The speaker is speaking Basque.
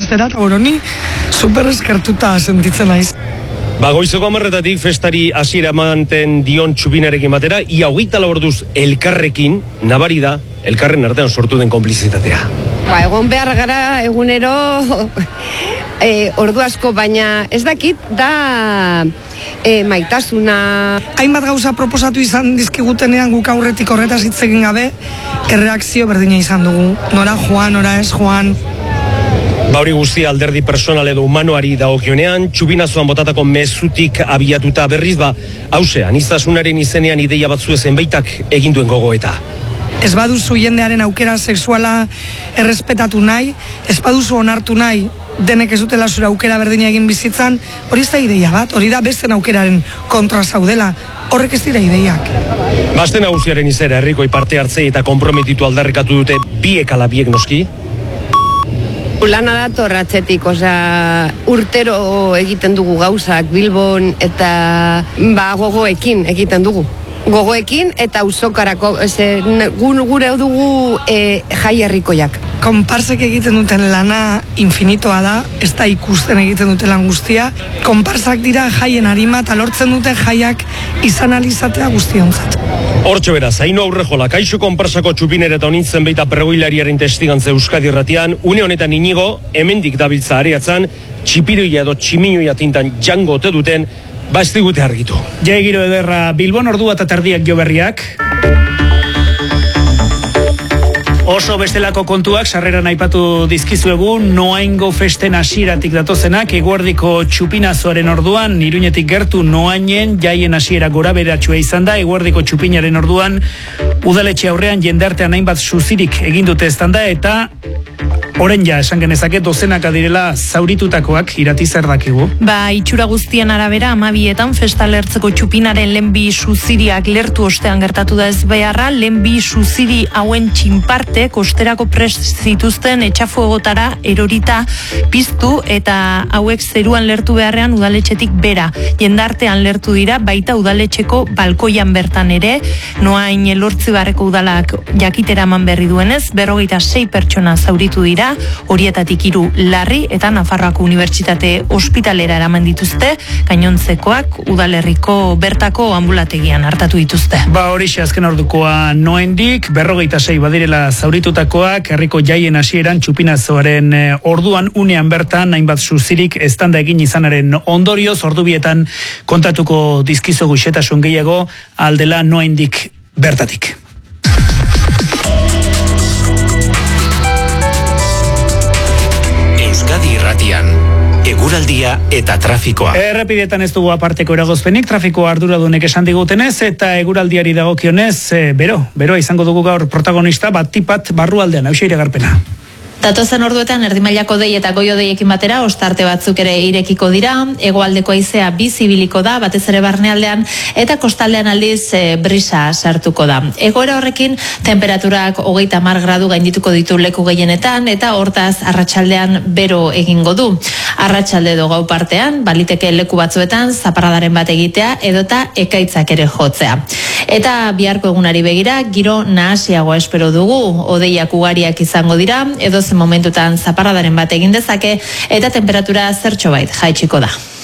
zera, eta ni super eskertuta sentitzen naiz. Goizeko 10:00 festari hasiera ematen dion Txupinarekin batera, ia 24 orduz elkarrekin, nabari da, elkarren artean sortu den konplizitatea. Egon behar gara egunero ordu asko, baina ez dakit da maitasuna. Hainbat gauza proposatu izan dizkigutenean guk aurretik horretaz hitz egin gabe, erreakzio berdina izan dugu. Nora joan, nora ez joan. Hori guztia alderdi personal edo humanoari dagokionean, Txupinazoan botatako mezutik abiatuta berriz hause, aniztasunaren izenean ideia batzu zenbaitak egin duen gogoeta. Ez baduzu jendearen aukera sexuala errespetatu nahi, ez baduzu onartu nahi, denek ez dutela zure aukera berdina egin bizitzan, hori ez da ideia bat, hori da besten aukeraren kontra zaudela, horrek ez dira ideiak. Baste nagusiaren izera herrikoi parte hartzei eta konprometitu aldarrikatu dute biek ala biek noski? Lana dator atzetik, urtero egiten dugu gauzak Bilbon eta gogoekin egiten dugu. Gogoekin eta auzokarako, gure dugu jai herrikoiak. Konparsek egiten duten lana infinitoa da, ez da ikusten egiten duten lan guztia. Konparsak dira jaien arima eta lortzen dute jaiak izan alizatea guztionzat. Hortxe beraz, Aino Aurrejola, kaixo konparsako Txupinera eta honintzen baita pergoilariaren testigantza Euskadi Irratian, une honetan Inigo, hemendik dabiltza areatzan, txipiroia edo tximinoia tintan jango ote duten, ez digute argitu. Giro ederra Bilbon, ordua eta terdiak jo berriak. Oso bestelako kontuak sarreran aipatu dizkizuegu, Noaingo festen hasieratik datozenak, eguerdiko Txupinazoaren orduan, Iruñetik gertu Noainen jaien hasiera goraberatsua izan da, eguerdiko Txupinaren orduan, udaletxe aurrean jendartean hainbat suzirik egin dute eztanda, eta orain ja, esan genezake, dozenaka direla zauritutakoak, Irati zer dakigu? Itxura guztien arabera, 12etan festa lertzeko Txupinaren lehen bi suziriak lertu ostean gertatu da ez beharra, lehen bi suziri hauen txinparte kosterako prest zituzten etxafuegotara erorita piztu eta hauek zeruan lertu beharrean udaletxetik bera. Jendartean lertu dira, baita udaletxeko balkoian bertan ere, Noain Elortzi barreko udalak jakitera eman berri duenez, 46 pertsona zauritu dira, horietatik 3 larri eta Nafarroako Unibertsitate ospitalera eraman dituzte, gainontzekoak udalerriko bertako ambulategian hartatu dituzte. Horixe azken ordukoa Noaindik, 46 badirela zauritutakoak, herriko jaien hasieran Txupinazoaren orduan unean bertan hainbat suzirik eztanda egin izanaren ondorioz, ordubietan kontatuko dizkizugu xetasun gehiago aldela Noaindik bertatik. Euskadi Irratian, eguraldia eta trafikoa. Errepidetan ez dugu aparteko eragozpenik, trafiko arduradunek esan digutenez, eta eguraldiari dagokionez, beroa izango dugu gaur protagonista, tipat barrualdean, hauxe iragarpena. Datozen orduetan erdimailako dei eta goio deiekin batera ostarte batzuk ere irekiko dira, hegoaldeko haizea bizibiliko da, batez ere barnealdean, eta kostaldean aldiz brisa sartuko da. Egoera horrekin temperaturak 30 gradu gaindituko ditu leku gehienetan, eta hortaz arratsaldean bero egingo du. Arratsalde edo gau partean, baliteke leku batzuetan zaparradaren bat egitea edota ekaitzak ere jotzea. Eta biharko egunari begira, giro nahasiagoa espero dugu, hodeiak ugariak izango dira, edo momentutan zaparradaren bat egin dezake eta temperatura zertxobait jaitsiko da.